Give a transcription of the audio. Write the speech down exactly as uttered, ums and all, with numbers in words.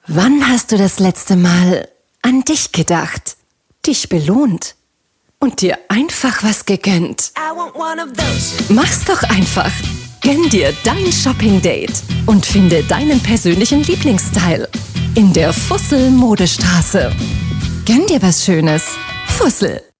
Wann hast du das letzte Mal an dich gedacht, dich belohnt und dir einfach was gegönnt? Mach's doch einfach. Gönn dir dein Shopping-Date und finde deinen persönlichen Lieblingsstyle in der Fussel Modestraße. Gönn dir was Schönes. Fussel.